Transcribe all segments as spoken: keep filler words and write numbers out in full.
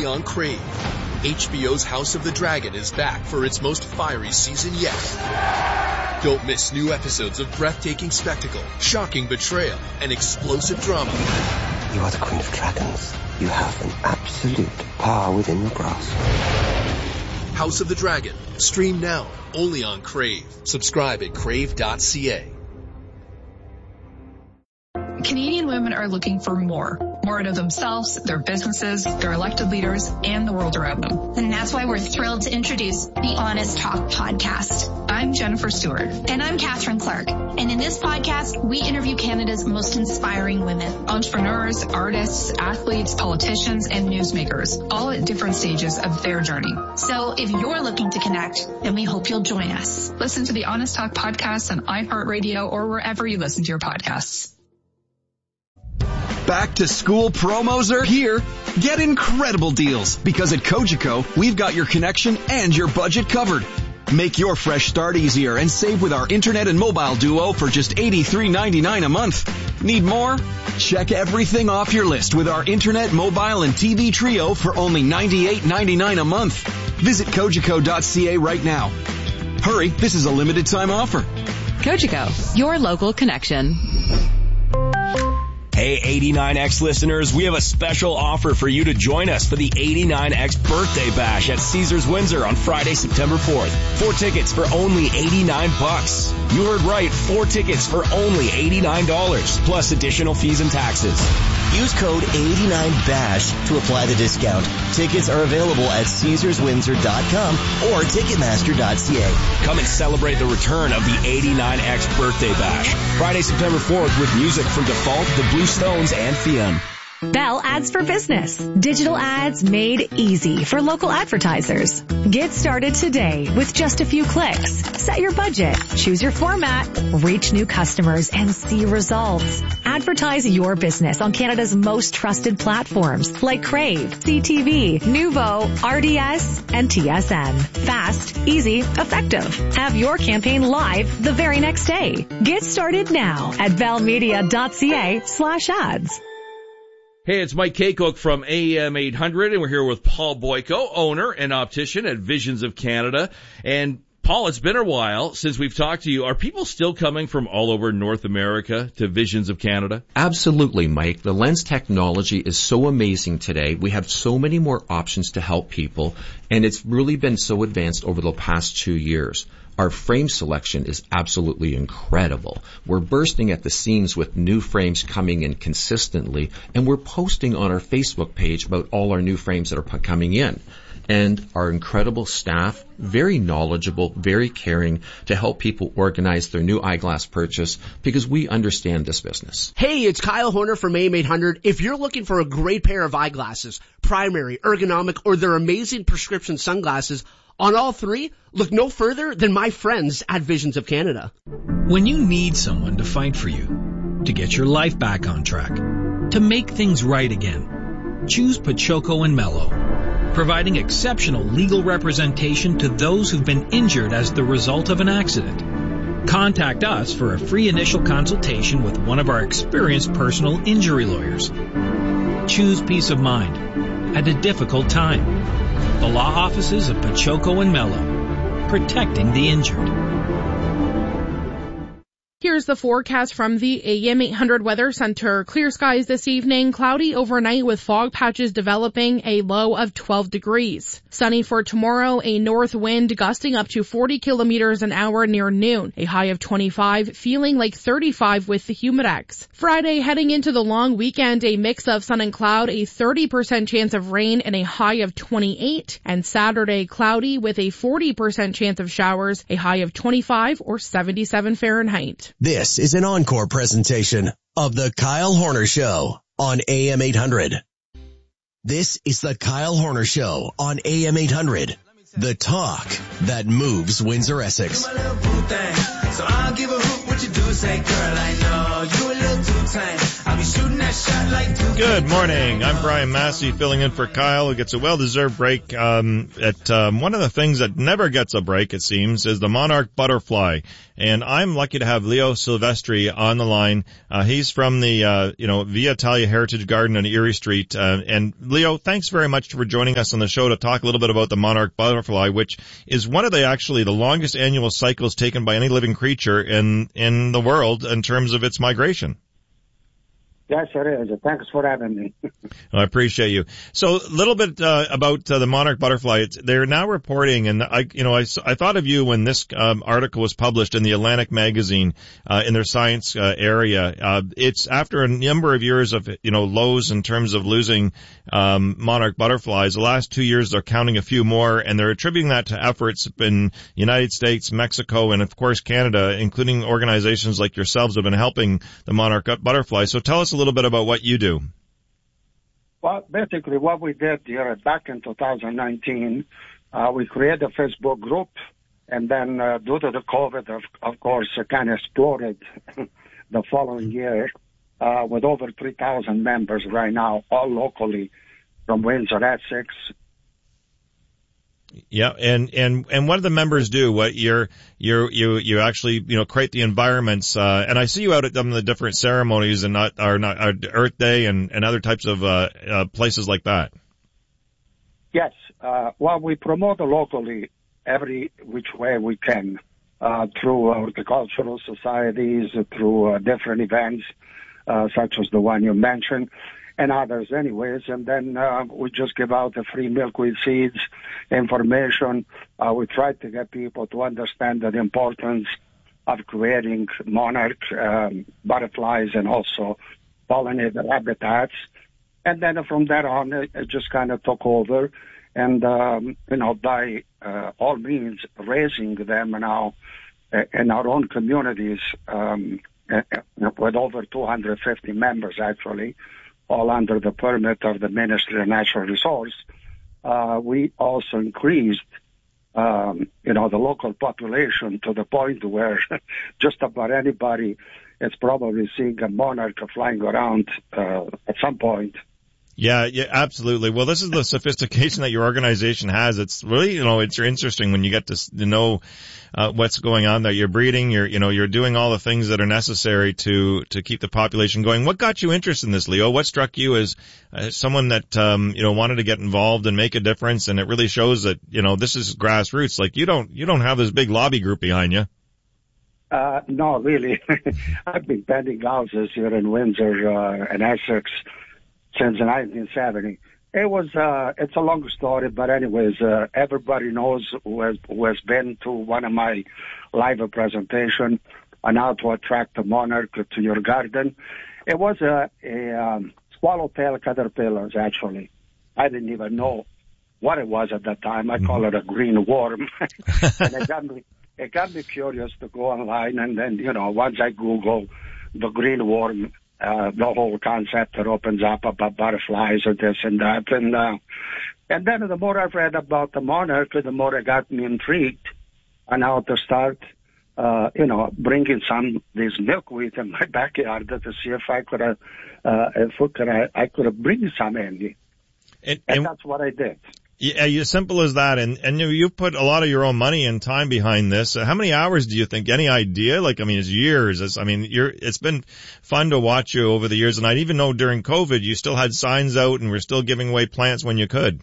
only on Crave. H B O's House of the Dragon is back for its most fiery season yet. Don't miss new episodes of breathtaking spectacle, shocking betrayal, and explosive drama. You are the Queen of Dragons. You have an absolute power within your grasp. House of the Dragon. Stream now, only on Crave. Subscribe at crave dot c a. Canadian women are looking for more. More out of themselves, their businesses, their elected leaders, and the world around them. And that's why we're thrilled to introduce the Honest Talk podcast. I'm Jennifer Stewart. And I'm Catherine Clark. And in this podcast, we interview Canada's most inspiring women. Entrepreneurs, artists, athletes, politicians, and newsmakers, all at different stages of their journey. So if you're looking to connect, then we hope you'll join us. Listen to the Honest Talk podcast on iHeartRadio or wherever you listen to your podcasts. Back to school promos are here. Get incredible deals because at Cogeco, we've got your connection and your budget covered. Make your fresh start easier and save with our internet and mobile duo for just eighty-three ninety-nine a month. Need more? Check everything off your list with our internet, mobile, and T V trio for only ninety-eight ninety-nine a month. Visit Cogeco dot c a right now. Hurry, this is a limited time offer. Cogeco, your local connection. Hey, eighty-nine X listeners, we have a special offer for you to join us for the eighty-nine X birthday bash at Caesars Windsor on Friday, September fourth. Four tickets for only eighty-nine bucks. You heard right, four tickets for only eighty-nine dollars, plus additional fees and taxes. Use code eighty-nine bash to apply the discount. Tickets are available at caesars windsor dot com or ticketmaster dot c a. Come and celebrate the return of the eighty-nine X birthday bash. Friday, September fourth with music from Default, The Blue Stones, and Fionn. Bell Ads for Business. Digital ads made easy for local advertisers. Get started today with just a few clicks. Set your budget, choose your format, reach new customers, and see results. Advertise your business on Canada's most trusted platforms like Crave, C T V, Nuvo, R D S, and T S N. Fast, easy, effective. Have your campaign live the very next day. Get started now at bell media dot c a slash ads. Hey, it's Mike Kaycook from A M eight hundred, and we're here with Paul Boyko, owner and optician at Visions of Canada. And Paul, it's been a while since we've talked to you. Are people still coming from all over North America to Visions of Canada? Absolutely, Mike. The lens technology is so amazing today. We have so many more options to help people, and it's really been so advanced over the past two years. Our frame selection is absolutely incredible. We're bursting at the seams with new frames coming in consistently, and we're posting on our Facebook page about all our new frames that are coming in. And our incredible staff, very knowledgeable, very caring to help people organize their new eyeglass purchase because we understand this business. Hey, it's Kyle Horner from A M eight hundred. If you're looking for a great pair of eyeglasses, primary, ergonomic, or their amazing prescription sunglasses, on all three, look no further than my friends at Visions of Canada. When you need someone to fight for you, to get your life back on track, to make things right again, choose Pachoco and Mello, providing exceptional legal representation to those who've been injured as the result of an accident. Contact us for a free initial consultation with one of our experienced personal injury lawyers. Choose peace of mind at a difficult time. The law offices of Pachoco and Mello, protecting the injured. Here's the forecast from the A M eight hundred Weather Center. Clear skies this evening, cloudy overnight with fog patches developing, a low of twelve degrees. Sunny for tomorrow, a north wind gusting up to forty kilometers an hour near noon, a high of twenty-five, feeling like thirty-five with the Humidex. Friday, heading into the long weekend, a mix of sun and cloud, a thirty percent chance of rain and a high of twenty-eight. And Saturday, cloudy with a forty percent chance of showers, a high of twenty-five or seventy-seven Fahrenheit. This is an encore presentation of the Kyle Horner Show on A M eight hundred. This is the Kyle Horner Show on A M eight hundred. The talk that moves Windsor, Essex. So I'll give a hoot what you do. Say, girl, I know you a little too tight. I'll be shooting that shot like two. Good morning. I'm Brian Massey filling in for Kyle, who gets a well-deserved break. Um, at um, one of the things that never gets a break, it seems, is the monarch butterfly. And I'm lucky to have Leo Silvestri on the line. Uh, he's from the, uh, you know, Via Italia Heritage Garden on Erie Street. Uh, and Leo, thanks very much for joining us on the show to talk a little bit about the monarch butterfly, which is one of the actually the longest annual cycles taken by any living creature in, in the world in terms of its migration. Yes, it is. Thanks for having me. I appreciate you. So a little bit uh, about uh, the monarch butterfly. It's, they're now reporting, and I, you know, I, I thought of you when this um, article was published in the Atlantic magazine uh, in their science uh, area. Uh, it's after a number of years of, you know, lows in terms of losing um, monarch butterflies. The last two years they're counting a few more, and they're attributing that to efforts in the United States, Mexico, and of course Canada, including organizations like yourselves have been helping the monarch butterfly. So tell us a little bit about what you do. Well, basically what we did here back in two thousand nineteen, uh, we created a Facebook group, and then uh, due to the COVID, of, of course, it kind of exploded the following year uh, with over three thousand members right now, all locally from Windsor, Essex. Yeah, and and and what do the members do? What you're you you you actually you know create the environments, uh, and I see you out at some of the different ceremonies and not are not uh, Earth Day and and other types of uh, uh places like that. Yes, uh, well, we promote locally every which way we can uh, through horticultural societies, through uh, different events uh, such as the one you mentioned. And others anyways, and then uh, we just give out the free milkweed seeds, information. Uh, we try to get people to understand the importance of creating monarch um, butterflies and also pollinator habitats. And then from there on, it, it just kind of took over. And, um, you know, by uh, all means, raising them now uh, in our own communities um, uh, with over two hundred fifty members, actually, all under the permit of the Ministry of Natural Resource. Uh, we also increased, um, you know, the local population to the point where just about anybody is probably seeing a monarch flying around uh, at some point. Yeah, yeah, absolutely. Well, this is the sophistication that your organization has. It's really, you know, it's interesting when you get to, to know uh, what's going on there. You're breeding, you're, you know, you're doing all the things that are necessary to to keep the population going. What got you interested in this, Leo? What struck you as uh, someone that, um, you know, wanted to get involved and make a difference? And it really shows that, you know, this is grassroots. Like you don't, you don't have this big lobby group behind you. Uh, no, really. I've been painting houses here in Windsor uh, and Essex since nineteen seventy. It was, uh, it's a long story, but anyways, uh, everybody knows who has, who has been to one of my live presentation on how to attract a monarch to your garden. It was a, a um, swallowtail caterpillars, actually. I didn't even know what it was at that time. I call it a green worm. And it got me, it got me curious to go online, and then, you know, once I Google the green worm, Uh, the whole concept that opens up about butterflies or this and that. And, uh, and then the more I've read about the monarch, the more it got me intrigued on how to start, uh, you know, bringing some, these milkweed in my backyard to see if I could, uh, uh if we could, I, I could bring some in. And, and, and that's what I did. Yeah, as simple as that. And, and you, you put a lot of your own money and time behind this. How many hours do you think? Any idea? Like, I mean, it's years. It's, I mean, you're, it's been fun to watch you over the years. And I even know during COVID, you still had signs out and were still giving away plants when you could.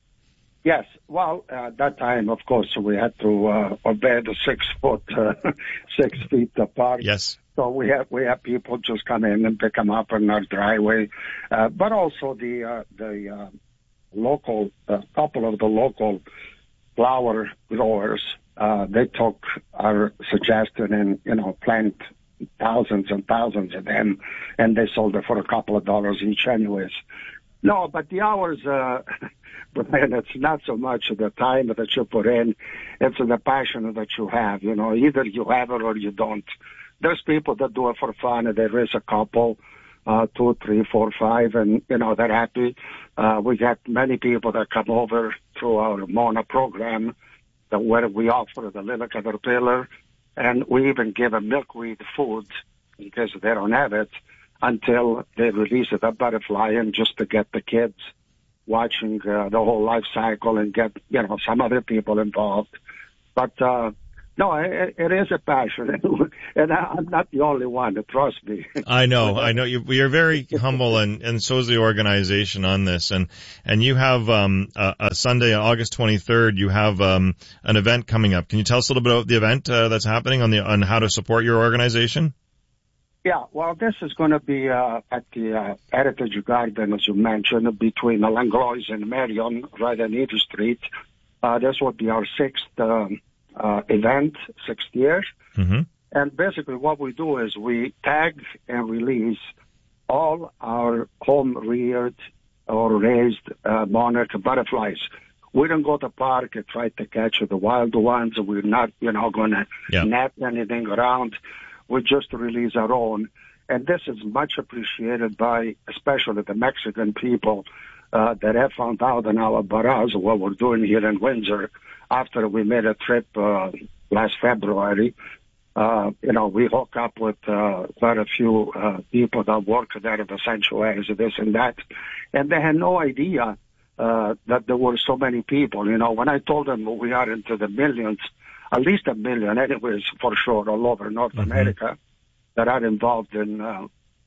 Yes. Well, uh, at that time, of course, we had to, uh, obey the six foot, uh, six feet apart. Yes. So we have, we have people just come in and pick them up in our driveway. Uh, but also the, uh, the, uh, local, a uh, couple of the local flower growers, uh, they took our suggestion and, you know, plant thousands and thousands of them, and they sold it for a couple of dollars each anyways. No, but the hours, uh, but man, it's not so much the time that you put in, it's the passion that you have, you know, either you have it or you don't. There's people that do it for fun, and there is a couple, Uh, two, three, four, five, and, you know, they're happy. Uh, we got many people that come over through our MONA program that where we offer the little caterpillar, and we even give them milkweed food in case they don't have it until they release the butterfly, and just to get the kids watching uh, the whole life cycle and get, you know, some other people involved. But uh, No, it, it is a passion, and I'm not the only one. Trust me. I know, I know. You, you're very humble, and and so is the organization on this. And and you have um a, a Sunday, August twenty-third. You have um an event coming up. Can you tell us a little bit about the event uh, that's happening on the on how to support your organization? Yeah, well, this is going to be uh, at the uh, Heritage Garden, as you mentioned, between Langlois and Marion, right on Eaton Street. Uh, this will be our sixth. Um, Uh, event, sixth year. Mm-hmm. And basically what we do is we tag and release all our home-reared or raised uh, monarch butterflies. We don't go to park and try to catch the wild ones. We're not, you know, going to yeah. net anything around. We just release our own. And this is much appreciated by especially the Mexican people uh, that have found out in our barrage what we're doing here in Windsor. After we made a trip uh, last February, uh, you know, we hook up with uh, quite a few uh, people that work there at the sanctuaries, this and that, and they had no idea uh, that there were so many people. You know, when I told them we are into the millions, at least a million, anyways, for sure, all over North mm-hmm. America, that are involved in uh,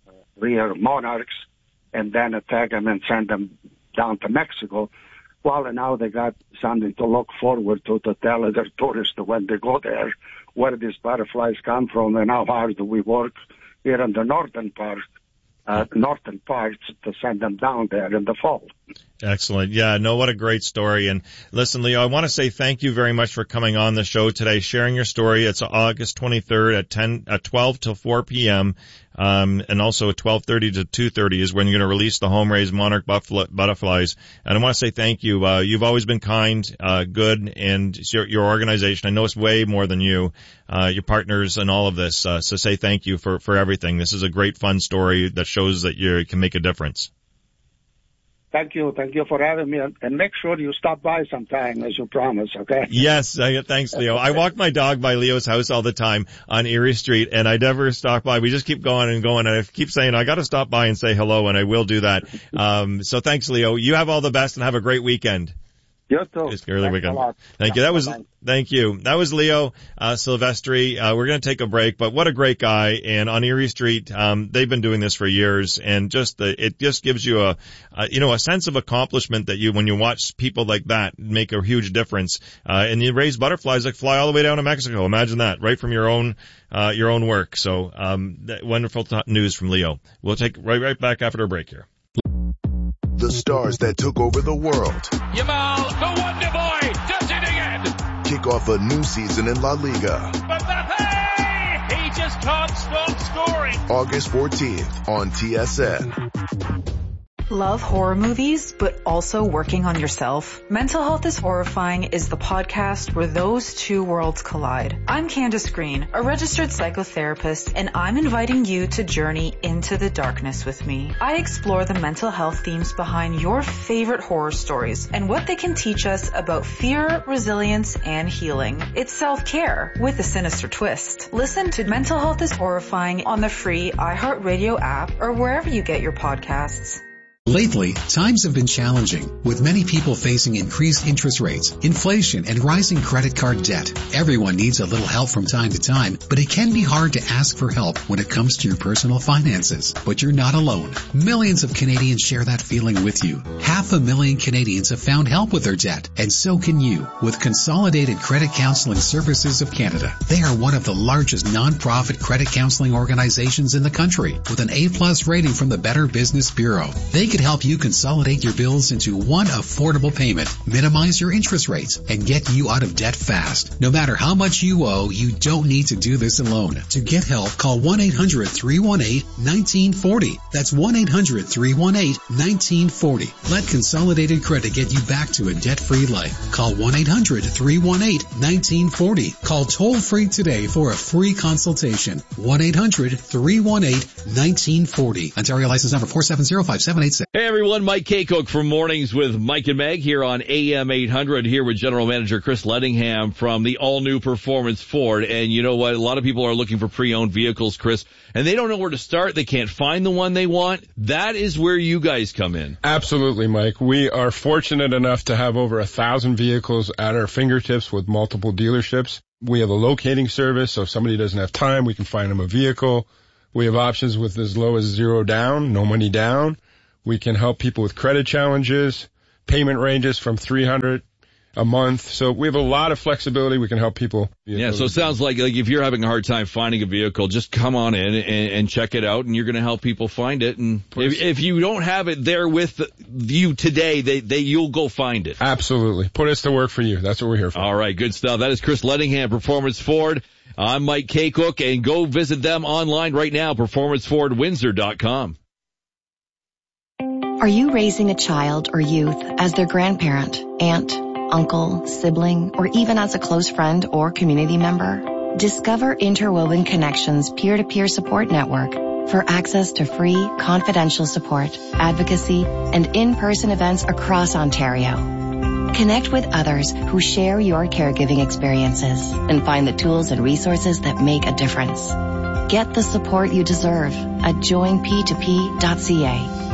rear monarchs, and then attack them and send them down to Mexico. Well, and now they got something to look forward to, to tell their tourists when they go there where these butterflies come from and how hard we work here in the northern part, uh, northern parts to send them down there in the fall. Excellent. Yeah, no, what a great story. And listen, Leo, I want to say thank you very much for coming on the show today, sharing your story. It's August twenty-third at ten, at twelve till four p.m. Um, and also at twelve thirty to two thirty is when you're going to release the home-raised monarch butterflies. And I want to say thank you. Uh, you've always been kind, uh, good, and your, your organization, I know it's way more than you, uh, your partners and all of this. Uh, so say thank you for, for everything. This is a great, fun story that shows that you can make a difference. Thank you. Thank you for having me. And make sure you stop by sometime, as you promised, okay? Yes. Uh, thanks, Leo. I walk my dog by Leo's house all the time on Erie Street, and I never stop by. We just keep going and going, and I keep saying, I got to stop by and say hello, and I will do that. Um, so thanks, Leo. You have all the best, and have a great weekend. You too. It's early weekend. Thank you. That was, thank you. That was Leo, uh, Silvestri. Uh, we're going to take a break, but what a great guy. And on Erie Street, um, they've been doing this for years, and just, the, it just gives you a, a, you know, a sense of accomplishment that you, when you watch people like that make a huge difference. Uh, and you raise butterflies that fly all the way down to Mexico. Imagine that, right from your own, uh, your own work. So, um, wonderful t- news from Leo. We'll take right, right back after a break here. The stars that took over the world. Yamal, the Wonder Boy, does it again. Kick off a new season in La Liga. Mbappe, he just can't stop scoring. August fourteenth on T S N. Love horror movies, but also working on yourself? Mental Health is Horrifying is the podcast where those two worlds collide. I'm Candace Green, a registered psychotherapist, and I'm inviting you to journey into the darkness with me. I explore the mental health themes behind your favorite horror stories and what they can teach us about fear, resilience, and healing. It's self-care with a sinister twist. Listen to Mental Health is Horrifying on the free iHeartRadio app or wherever you get your podcasts. Lately, times have been challenging, with many people facing increased interest rates, inflation, and rising credit card debt. Everyone needs a little help from time to time, but it can be hard to ask for help when it comes to your personal finances. But you're not alone. Millions of Canadians share that feeling with you. Half a million Canadians have found help with their debt, and so can you, with Consolidated Credit Counseling Services of Canada. They are one of the largest non-profit credit counseling organizations in the country, with an A-plus rating from the Better Business Bureau. They could help you consolidate your bills into one affordable payment, minimize your interest rates, and get you out of debt fast. No matter how much you owe, you don't need to do this alone. To get help, call one eight hundred three one eight one nine four zero. That's one eight hundred three one eight one nine four zero. Let Consolidated Credit get you back to a debt-free life. Call one eight hundred three one eight one nine four zero. Call toll-free today for a free consultation. one eight hundred three one eight one nine four zero. Ontario license number four seven zero five seven eight six. Hey everyone, Mike Kaycook from Mornings with Mike and Meg here on A M eight hundred, here with General Manager Chris Lettingham from the all-new Performance Ford. And you know what? A lot of people are looking for pre-owned vehicles, Chris, and they don't know where to start. They can't find the one they want. That is where you guys come in. Absolutely, Mike. We are fortunate enough to have over a thousand vehicles at our fingertips with multiple dealerships. We have a locating service, so if somebody doesn't have time, we can find them a vehicle. We have options with as low as zero down, no money down. We can help people with credit challenges, payment ranges from three hundred dollars a month. So we have a lot of flexibility. We can help people. Yeah, so it sounds like, like if you're having a hard time finding a vehicle, just come on in and, and check it out, and you're going to help people find it. And if, if you don't have it there with you today, they, they you'll go find it. Absolutely. Put us to work for you. That's what we're here for. All right, good stuff. That is Chris Lettingham, Performance Ford. I'm Mike Kaycook, and go visit them online right now, performance ford windsor dot com. Are you raising a child or youth as their grandparent, aunt, uncle, sibling, or even as a close friend or community member? Discover Interwoven Connections peer-to-peer support network for access to free, confidential support, advocacy, and in-person events across Ontario. Connect with others who share your caregiving experiences and find the tools and resources that make a difference. Get the support you deserve at join p two p dot c a.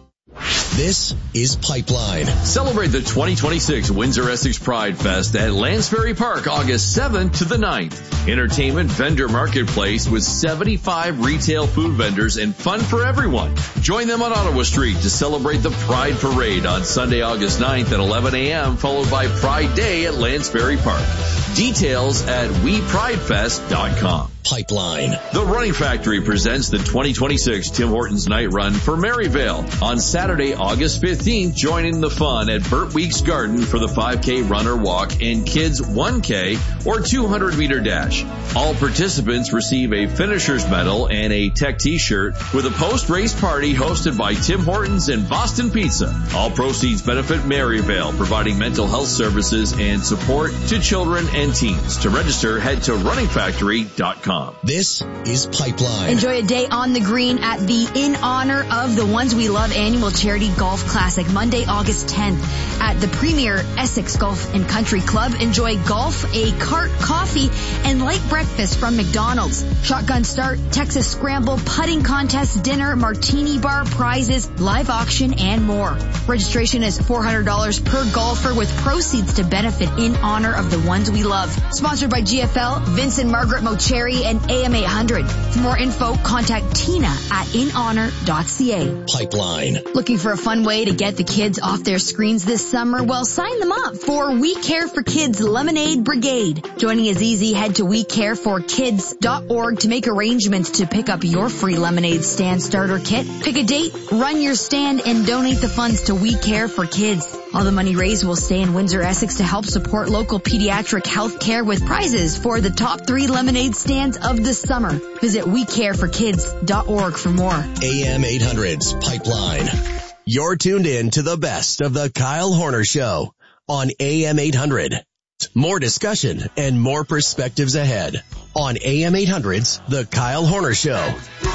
This is Pipeline. Celebrate the twenty twenty-six Windsor Essex Pride Fest at Lansbury Park, August seventh to the ninth. Entertainment vendor marketplace with seventy-five retail food vendors and fun for everyone. Join them on Ottawa Street to celebrate the Pride Parade on Sunday, August ninth at eleven a.m., followed by Pride Day at Lansbury Park. Details at we pride fest dot com. Pipeline. The Running Factory presents the twenty twenty-six Tim Hortons Night Run for Maryvale. On Saturday, August fifteenth, join in the fun at Burt Weeks Garden for the five K run or walk and kids one K or two hundred meter dash. All participants receive a finisher's medal and a tech t-shirt with a post-race party hosted by Tim Hortons and Boston Pizza. All proceeds benefit Maryvale, providing mental health services and support to children and teens. To register, head to running factory dot com. This is Pipeline. Enjoy a day on the green at the In Honor of the Ones We Love annual charity golf classic, Monday, August tenth at the premier Essex Golf and Country Club. Enjoy golf, a cart, coffee, and light breakfast from McDonald's. Shotgun start, Texas scramble, putting contest, dinner, martini bar, prizes, live auction, and more. Registration is four hundred dollars per golfer with proceeds to benefit In Honor of the Ones We Love. Sponsored by G F L, Vincent Margaret Mocheri, and A M eight hundred. For more info, contact Tina at in honor dot c a. Pipeline. Looking for a fun way to get the kids off their screens this summer? Well, sign them up for We Care for Kids Lemonade Brigade. Joining is easy. Head to we care for kids dot org to make arrangements to pick up your free lemonade stand starter kit. Pick a date, run your stand, and donate the funds to We Care for Kids. All the money raised will stay in Windsor, Essex to help support local pediatric health care with prizes for the top three lemonade stands of the summer. Visit we care for kids dot org for more. A M eight hundred's Pipeline. You're tuned in to the best of the Kyle Horner Show on A M eight hundred. More discussion and more perspectives ahead on A M eight hundred's The Kyle Horner Show.